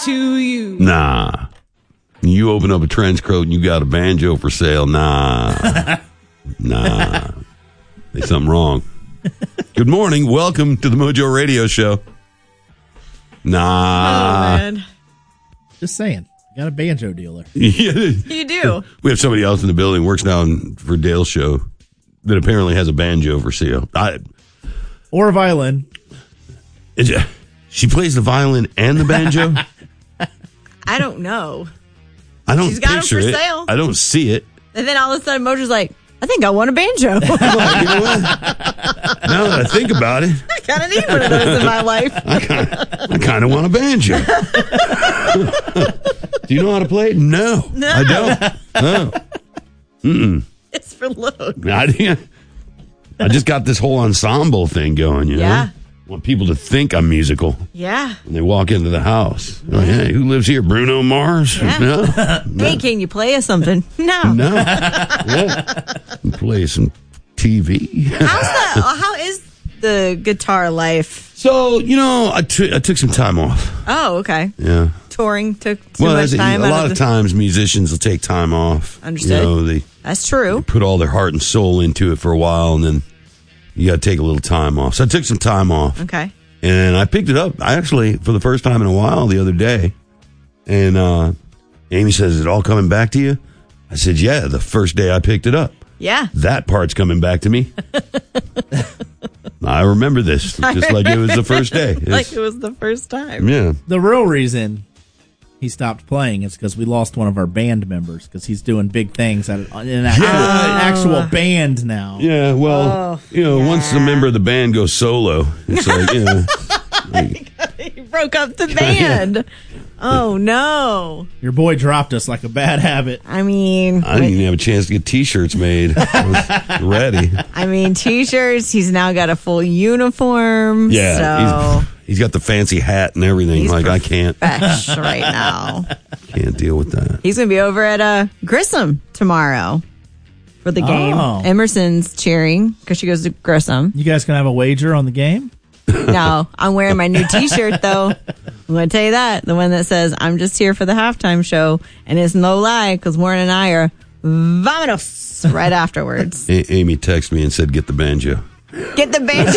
to you. Nah. You open up a trench coat and you got a banjo for sale. Nah. There's something wrong. Good morning. Welcome to the Mojo Radio Show. Nah. Oh, man. Just saying. Got a banjo dealer. You do. We have somebody else in the building, works down for Dale's show, that apparently has a banjo for sale. Or a violin. She plays the violin and the banjo? I don't know. I don't She's got picture them for it. sale. I don't see it. And then all of a sudden, Mojo's like, I think I want a banjo. I'm like, you know what? Now that I think about it, I kind of need one of those in my life. I kind of want a banjo. Do you know how to play it? No. I don't. Oh. Mm-mm. It's for Logan. I just got this whole ensemble thing going, you know? Yeah. I want people to think I'm musical Yeah. when they walk into the house. They're like, hey, who lives here? Bruno Mars? Yeah. No. Hey, can you play us something? No. No. Yeah. Play some TV. How is the guitar life? So, you know, I took some time off. Oh, okay. Yeah. Touring took too much time. A lot of times musicians will take time off. Understood. You know, they That's true. put all their heart and soul into it for a while, and then you got to take a little time off. So I took some time off. Okay. And I picked it up, actually, for the first time in a while the other day. And Amy says, is it all coming back to you? I said, yeah, the first day I picked it up. Yeah. That part's coming back to me. I remember this, just like it was the first day. Like it was the first time. Yeah. The real reason he stopped playing is because we lost one of our band members because he's doing big things in an actual band now. Yeah, well, once a member of the band goes solo, it's like, you know. He broke up the band. Oh, no. Your boy dropped us like a bad habit. I mean, I didn't even have a chance to get T-shirts made. I was ready. I mean, T-shirts. He's now got a full uniform. Yeah, so he's got the fancy hat and everything. he's Like, I can't fresh right now. deal with that. He's going to be over at Grissom tomorrow for the game. Oh. Emerson's cheering because she goes to Grissom. You guys gonna have a wager on the game? No, I'm wearing my new T-shirt, though. I'm going to tell you that. The one that says, I'm just here for the halftime show. And it's no lie because Warren and I are vamonos right afterwards. Amy texted me and said, get the banjo. Get the banjo.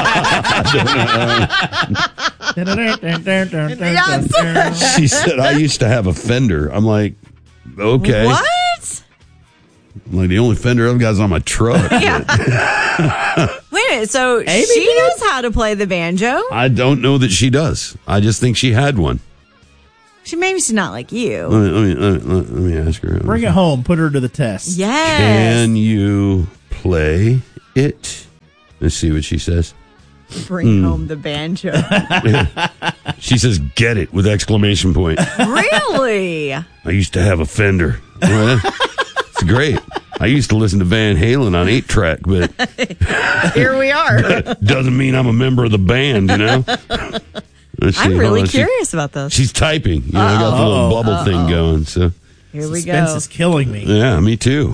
Yes. She said, I used to have a Fender. I'm like, okay. What? I'm like, the only Fender I've got is on my truck. Yeah. Wait a minute. So she knows how to play the banjo. I don't know that she does. I just think she had one. Maybe she's not like you. Let me ask her. Bring it home. Put her to the test. Yes. Can you play it? Let's see what she says. Bring home the banjo. She says, get it, with exclamation point. Really? I used to have a Fender. It's great. I used to listen to Van Halen on 8-track, but Here we are. doesn't mean I'm a member of the band, you know? Let's see. I'm Hold really on. curious about this. She's typing. You know, I got the little bubble thing going, so. Here we Suspense go. is killing me. Yeah, me too.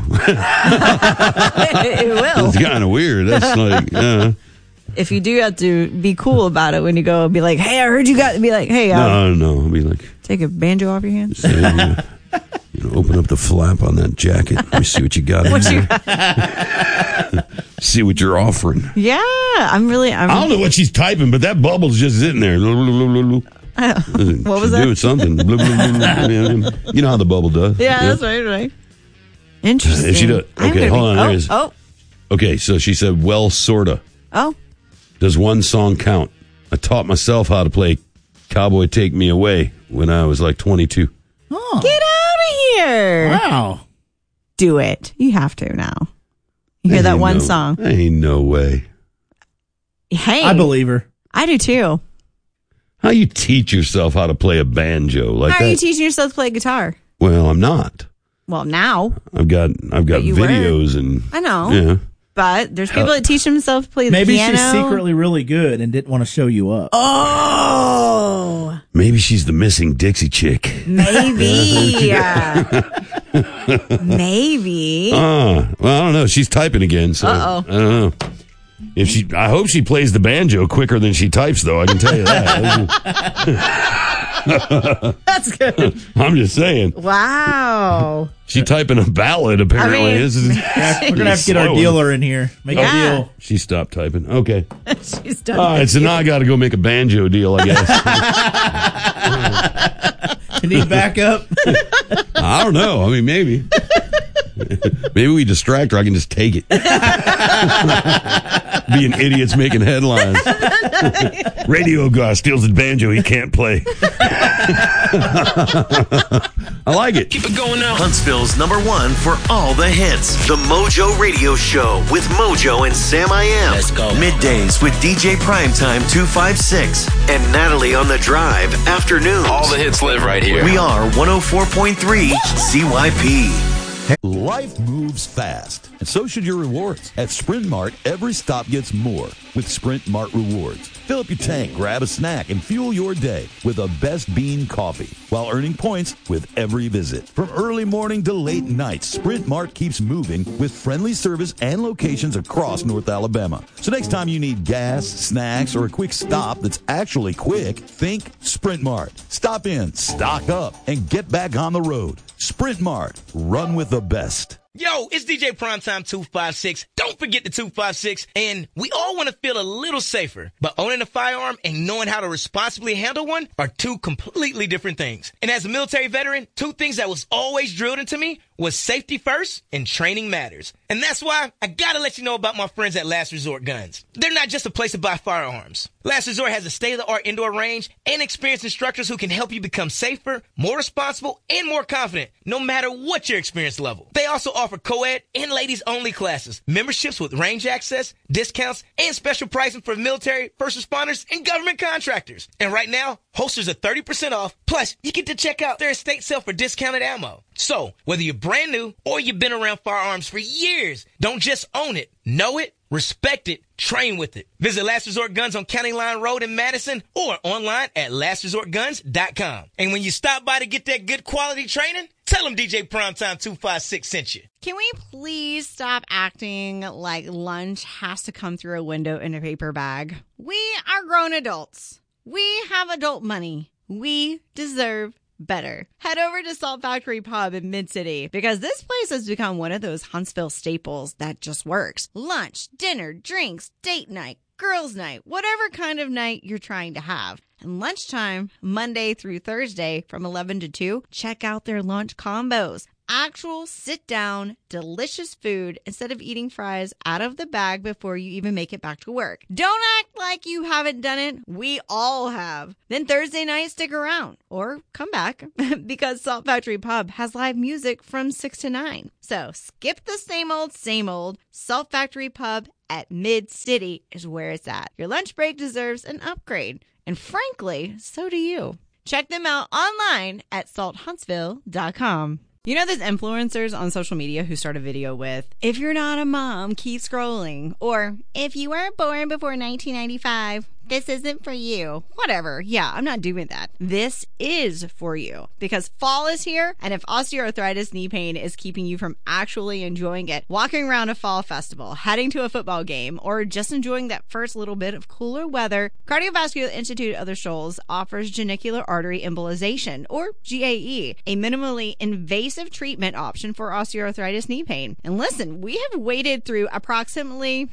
It will. It's kind of weird. That's like, If you do have to be cool about it when you go, be like, hey, I heard you got, be like, hey, no. I'll be like, take a banjo off your hand. say, open up the flap on that jacket. Let me see what you got in there. See what you're offering. Yeah, I don't know what she's typing, but that bubble's just sitting there. What was She's that? doing something. You know how the bubble does. Yeah, that's right. Interesting. If she does, okay, hold on. There it is. Oh. Okay, so she said, well, sorta. Oh. Does one song count? I taught myself how to play Cowboy Take Me Away when I was like 22. Oh. Get out of here. Wow. Do it. You have to now. You hear that one song. Ain't no way. Hey. I believe her. I do too. How you teach yourself how to play a banjo like How that? are you teaching yourself to play guitar? Well, I'm not. Well, now. I've got you videos and I know. yeah. But there's people that teach themselves to play the Maybe piano. she's secretly really good and didn't want to show you up. Oh. Maybe she's the missing Dixie chick. Maybe. Maybe. Well, I don't know. She's typing again, so Uh-oh. I don't know. I hope she plays the banjo quicker than she types, though. I can tell you that. That's good. I'm just saying. Wow. She typing a ballad, apparently. I mean, This is We're gonna have to get our dealer in here. Make a deal. She stopped typing. Okay. She's done. All right, so now I got to go make a banjo deal, I guess. You need backup? I don't know. I mean, maybe. Maybe we distract her. I can just take it. Being idiots making headlines. Radio guy steals his banjo he can't play. I like it. Keep it going now. Huntsville's #1 for all the hits. The Mojo Radio Show with Mojo and Sam I Am. Let's go. Middays with DJ Primetime 256 and Natalie on the Drive afternoons. All the hits live right here. We are 104.3 CYP. Life moves fast, and so should your rewards. At Sprint Mart, every stop gets more with Sprint Mart Rewards. Fill up your tank, grab a snack, and fuel your day with a Best Bean coffee while earning points with every visit. From early morning to late night, Sprint Mart keeps moving with friendly service and locations across North Alabama. So next time you need gas, snacks, or a quick stop that's actually quick, think Sprint Mart. Stop in, stock up, and get back on the road. Sprint Mart. Run with the best. Yo, it's DJ Primetime 256. Don't forget the 256. And we all want to feel a little safer. But owning a firearm and knowing how to responsibly handle one are two completely different things. And as a military veteran, two things that was always drilled into me was safety first and training matters. And that's why I gotta let you know about my friends at Last Resort Guns. They're not just a place to buy firearms. Last Resort has a state-of-the-art indoor range and experienced instructors who can help you become safer, more responsible, and more confident, no matter what your experience level. They also offer co-ed and ladies-only classes, memberships with range access, discounts, and special pricing for military, first responders, and government contractors. And right now, holsters are 30% off, plus you get to check out their estate sale for discounted ammo. So, whether you're brand new or you've been around firearms for years, don't just own it, know it, respect it, train with it. Visit Last Resort Guns on County Line Road in Madison or online at lastresortguns.com. And when you stop by to get that good quality training, tell them DJ Primetime 256 sent you. Can we please stop acting like lunch has to come through a window in a paper bag? We are grown adults. We have adult money. We deserve better. Head over to Salt Factory Pub in Mid-City because this place has become one of those Huntsville staples that just works. Lunch, dinner, drinks, date night, girls' night, whatever kind of night you're trying to have. And lunchtime, Monday through Thursday from 11 to 2, check out their lunch combos. Actual sit-down, delicious food instead of eating fries out of the bag before you even make it back to work. Don't act like you haven't done it. We all have. Then Thursday night, stick around or come back because Salt Factory Pub has live music from 6 to 9. So skip the same old. Salt Factory Pub at Mid-City is where it's at. Your lunch break deserves an upgrade. And frankly, so do you. Check them out online at salthuntsville.com. You know those influencers on social media who start a video with, if you're not a mom, keep scrolling. Or, if you weren't born before 1995, this isn't for you. Whatever. Yeah, I'm not doing that. This is for you because fall is here. And if osteoarthritis knee pain is keeping you from actually enjoying it, walking around a fall festival, heading to a football game, or just enjoying that first little bit of cooler weather, Cardiovascular Institute of the Shoals offers genicular artery embolization, or GAE, a minimally invasive treatment option for osteoarthritis knee pain. And listen, we have waited through approximately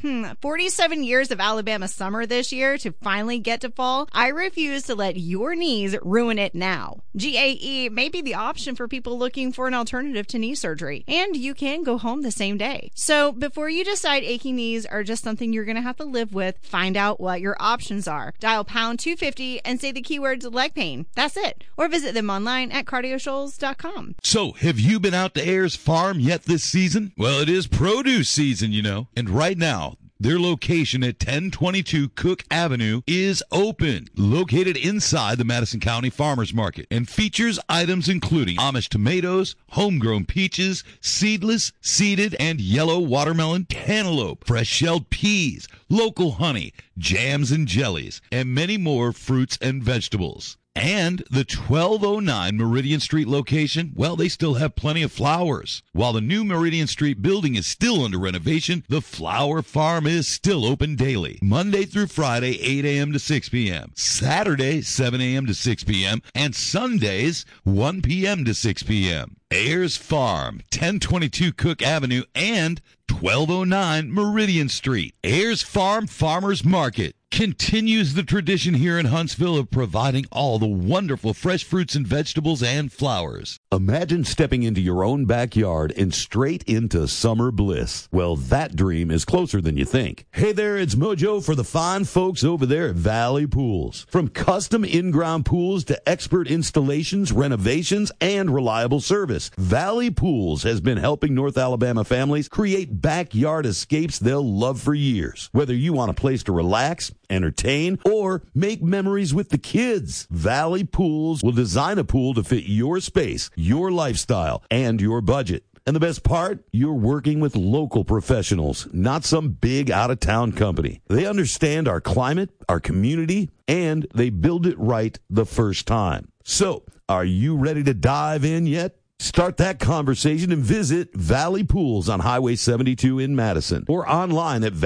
47 years of Alabama summer this year to finally get to fall. I refuse to let your knees ruin it now. GAE may be the option for people looking for an alternative to knee surgery, and you can go home the same day. So before you decide aching knees are just something you're going to have to live with, find out what your options are. Dial pound 250 and say the keywords leg pain. That's it. Or visit them online at cardioshoals.com. So, have you been out to Ayers Farm yet this season? Well, it is produce season, you know. And right now, their location at 1022 Cook Avenue is open, located inside the Madison County Farmers Market, and features items including Amish tomatoes, homegrown peaches, seedless, seeded, and yellow watermelon, cantaloupe, fresh-shelled peas, local honey, jams and jellies, and many more fruits and vegetables. And the 1209 Meridian Street location, well, they still have plenty of flowers. While the new Meridian Street building is still under renovation, the Flower Farm is still open daily, Monday through Friday, 8 a.m. to 6 p.m., Saturday, 7 a.m. to 6 p.m., and Sundays, 1 p.m. to 6 p.m. Ayers Farm, 1022 Cook Avenue, and 1209 Meridian Street. Ayers Farm Farmers Market continues the tradition here in Huntsville of providing all the wonderful fresh fruits and vegetables and flowers. Imagine stepping into your own backyard and straight into summer bliss. Well, that dream is closer than you think. Hey there, it's Mojo for the fine folks over there at Valley Pools. From custom in-ground pools to expert installations, renovations, and reliable service, Valley Pools has been helping North Alabama families create backyard escapes they'll love for years. Whether you want a place to relax, entertain, or make memories with the kids, Valley Pools will design a pool to fit your space, your lifestyle, and your budget. And the best part, you're working with local professionals, not some big out-of-town company. They understand our climate, our community, and they build it right the first time. So, are you ready to dive in yet? Start that conversation and visit Valley Pools on Highway 72 in Madison or online at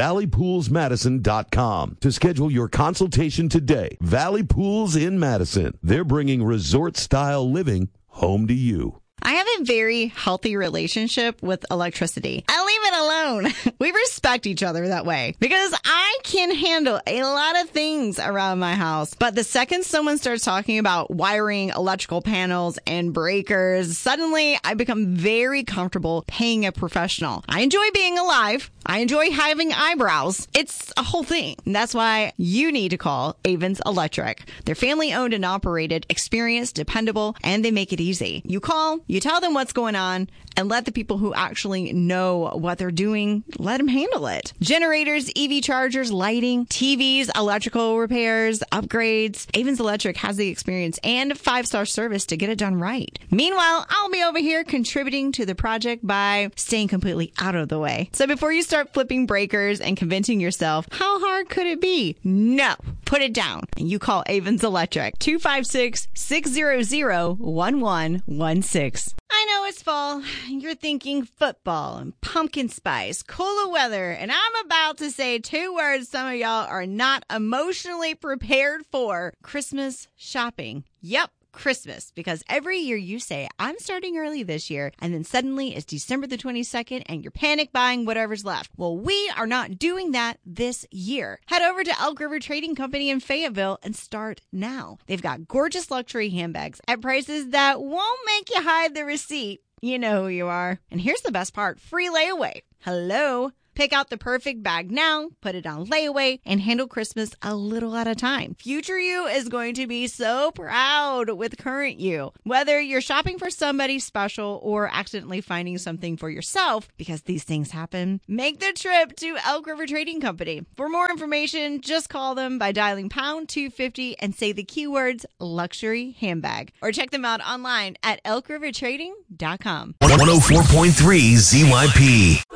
valleypoolsmadison.com to schedule your consultation today. Valley Pools in Madison. They're bringing resort-style living home to you. I have a very healthy relationship with electricity. I leave it alone. We respect each other that way because I can handle a lot of things around my house. But the second someone starts talking about wiring electrical panels and breakers, suddenly I become very comfortable paying a professional. I enjoy being alive. I enjoy having eyebrows. It's a whole thing. And that's why you need to call Avens Electric. They're family owned and operated, experienced, dependable, and they make it easy. You call, you tell them what's going on, and let the people who actually know what they're doing, let them handle it. Generators, EV chargers, lighting, TVs, electrical repairs, upgrades. Avens Electric has the experience and 5-star service to get it done right. Meanwhile, I'll be over here contributing to the project by staying completely out of the way. So before you start flipping breakers and convincing yourself, how hard could it be? No. Put it down and you call Avens Electric, 256-600-1116. I know it's fall. You're thinking football and pumpkin spice, cooler weather, and I'm about to say 2 words some of y'all are not emotionally prepared for: Christmas shopping. Yep. Christmas, because every year you say, I'm starting early this year, and then suddenly it's December the 22nd and you're panic buying whatever's left. Well, we are not doing that this year. Head over to Elk River Trading Company in Fayetteville and start now. They've got gorgeous luxury handbags at prices that won't make you hide the receipt. You know who you are. And here's the best part: free layaway. Hello. Pick out the perfect bag now, put it on layaway, and handle Christmas a little at a time. Future you is going to be so proud with current you. Whether you're shopping for somebody special or accidentally finding something for yourself, because these things happen, make the trip to Elk River Trading Company. For more information, just call them by dialing pound 250 and say the keywords luxury handbag. Or check them out online at elkrivertrading.com. 104.3 ZYP.